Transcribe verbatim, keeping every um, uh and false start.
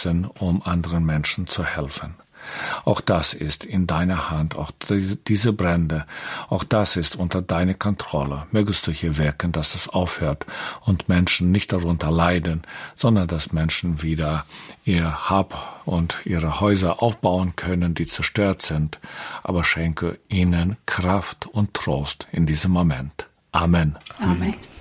einsetzen, um anderen Menschen zu helfen. Auch das ist in deiner Hand, auch diese Brände, auch das ist unter deiner Kontrolle. Mögest du hier wirken, dass das aufhört und Menschen nicht darunter leiden, sondern dass Menschen wieder ihr Hab und ihre Häuser aufbauen können, die zerstört sind. Aber schenke ihnen Kraft und Trost in diesem Moment. Amen. Amen.